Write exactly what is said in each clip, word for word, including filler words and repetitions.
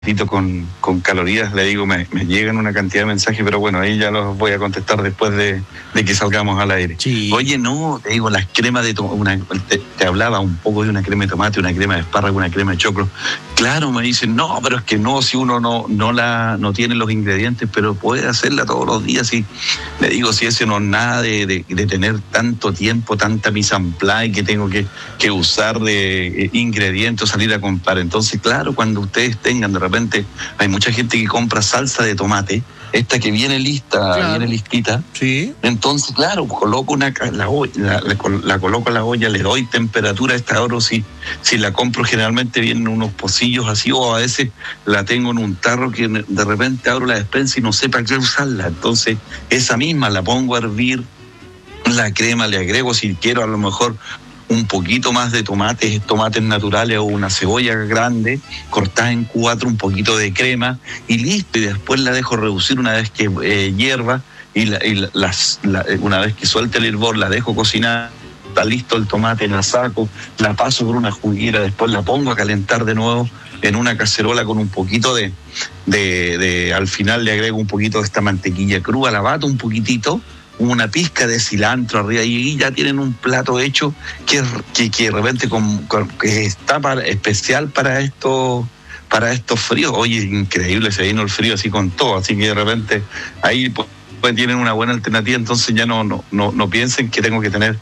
Con, con calorías, le digo, me, me llegan una cantidad de mensajes, pero bueno, ahí ya los voy a contestar después de, de que salgamos al aire. Sí. Oye, no, te digo, las cremas de tomate, te, te hablaba un poco de una crema de tomate, una crema de espárrago, una crema de choclo. Claro, me dicen, no, pero es que no, si uno no, no la no tiene los ingredientes, pero puede hacerla todos los días. Y le digo, si ese no es nada de, de, de tener tanto tiempo, tanta mise en place que tengo que, que usar de eh, ingredientes, salir a comprar. Entonces, claro, cuando ustedes tengan de repente, hay mucha gente que compra salsa de tomate, esta que viene lista, claro. viene listita. Sí. Entonces, claro, coloco una la, olla, la, la, la coloco en la olla, le doy temperatura a esta oro, si, si la compro generalmente vienen unos pocillos así, o a veces la tengo en un tarro que de repente abro la despensa y no sé para qué usarla. Entonces, esa misma la pongo a hervir, la crema le agrego, si quiero a lo mejor un poquito más de tomates, tomates naturales o una cebolla grande, cortada en cuatro, un poquito de crema y listo. Y después la dejo reducir una vez que eh, hierva y, la, y las, la, una vez que suelte el hervor la dejo cocinar. Está listo el tomate, la saco, la paso por una juguera, después la pongo a calentar de nuevo en una cacerola con un poquito de, de, de al final le agrego un poquito de esta mantequilla cruda, la bato un poquitito, una pizca de cilantro arriba y ya tienen un plato hecho que, que, que de repente con, con, que está para, especial para esto, para estos fríos. Oye, increíble, se vino el frío así con todo, así que de repente ahí pues, pues tienen una buena alternativa, entonces ya no, no, no, no piensen que tengo que tener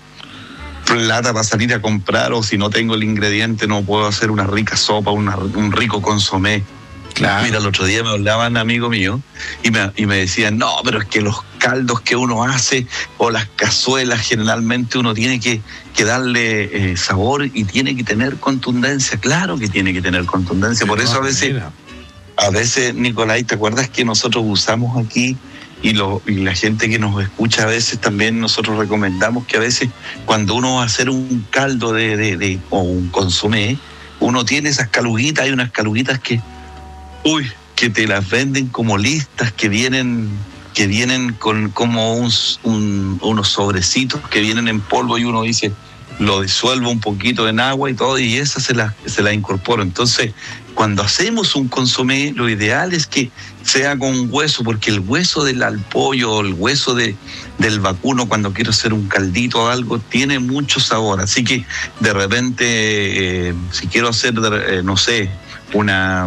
plata para salir a comprar, o si no tengo el ingrediente no puedo hacer una rica sopa, una, un rico consomé. Claro. Mira, el otro día me hablaban amigos míos y me, y me decían, no, pero es que los caldos que uno hace o las cazuelas generalmente uno tiene que, que darle eh, sabor y tiene que tener contundencia. Claro que tiene que tener contundencia, por eso a veces, a veces, Nicolás, ¿te acuerdas que nosotros usamos aquí y, lo, y la gente que nos escucha a veces también nosotros recomendamos que a veces cuando uno va a hacer un caldo de, de, de o un consomé, uno tiene esas caluguitas, hay unas caluguitas que Uy, que te las venden como listas, que vienen, que vienen con como un, un, unos sobrecitos que vienen en polvo y uno dice, lo disuelvo un poquito en agua y todo, y esa se la, se la incorporo. Entonces, cuando hacemos un consomé, lo ideal es que sea con hueso, porque el hueso del al pollo, el hueso de, del vacuno, cuando quiero hacer un caldito o algo, tiene mucho sabor. Así que, de repente, eh, si quiero hacer, eh, no sé, una...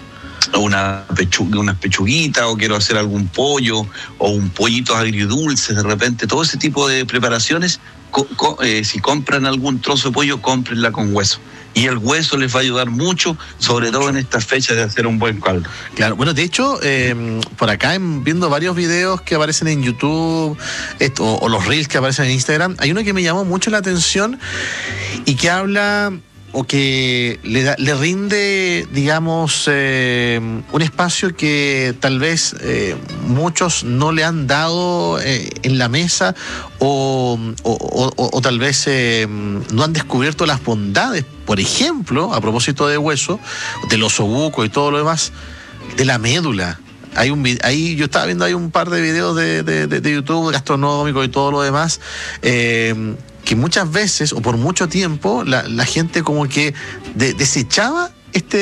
una pechuga, unas pechuguitas, o quiero hacer algún pollo o un pollito agridulce, de repente todo ese tipo de preparaciones, co- co- eh, si compran algún trozo de pollo, cómprenla con hueso, y el hueso les va a ayudar mucho, sobre todo en estas fechas, de hacer un buen caldo. Claro, bueno, de hecho, eh, por acá en, viendo varios videos que aparecen en YouTube esto, o, o los reels que aparecen en Instagram, hay uno que me llamó mucho la atención y que habla o que le, da, le rinde, digamos, eh, un espacio que tal vez eh, muchos no le han dado eh, en la mesa, o, o, o, o tal vez eh, no han descubierto las bondades, por ejemplo, a propósito de hueso, del osobuco y todo lo demás, de la médula. Hay un ahí yo estaba viendo hay un par de videos de, de, de, de YouTube gastronómicos y todo lo demás, eh, que muchas veces o por mucho tiempo la, la gente como que de, desechaba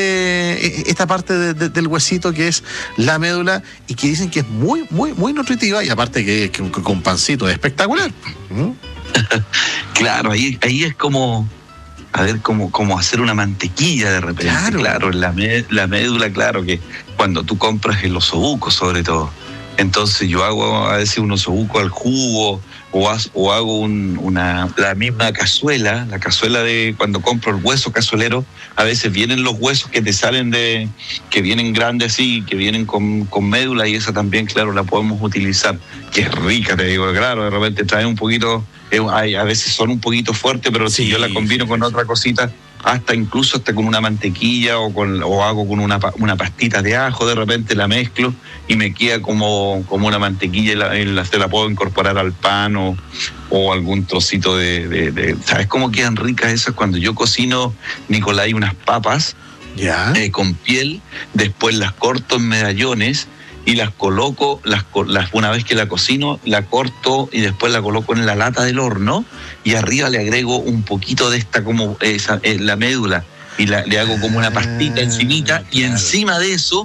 este esta parte de, de, del huesito que es la médula, y que dicen que es muy muy muy nutritiva, y aparte que, que con pancito es espectacular. ¿Mm? Claro, ahí ahí es como a ver como como hacer una mantequilla de repente. Claro, claro la, la médula, claro, que cuando tú compras el osobuco sobre todo, entonces yo hago a veces un osobuco al jugo, o, has, o hago un, una la misma cazuela, la cazuela de cuando compro el hueso cazuelero, a veces vienen los huesos que te salen de, que vienen grandes así, que vienen con, con médula, y esa también, claro, la podemos utilizar, que es rica, te digo, claro, de repente trae un poquito, eh, hay, a veces son un poquito fuertes, pero sí, si yo la combino sí, con sí. otra cosita, hasta incluso hasta con una mantequilla, o con o hago con una, una pastita de ajo, de repente la mezclo y me queda como, como una mantequilla, y la, y la, se la puedo incorporar al pan o, o algún trocito de, de, de... ¿Sabes cómo quedan ricas esas? Cuando yo cocino, Nicolás, unas papas ¿Ya? Eh, con piel, después las corto en medallones y las coloco, las, las una vez que la cocino, la corto y después la coloco en la lata del horno, y arriba le agrego un poquito de esta como esa, eh, la médula. y la, le hago como una pastita Ah, encimita y claro. encima de eso